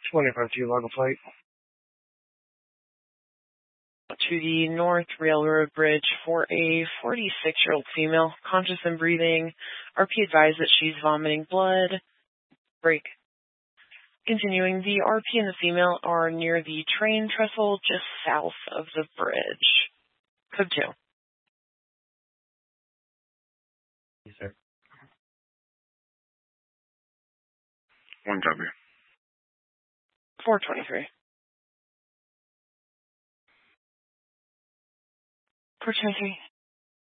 25 log a flight. To the North Railroad Bridge for a 46-year-old female, conscious and breathing. RP advised that she's vomiting blood. Break. Continuing, the RP and the female are near the train trestle just south of the bridge. Code 2. Yes, sir. 1 copy. 423. 423.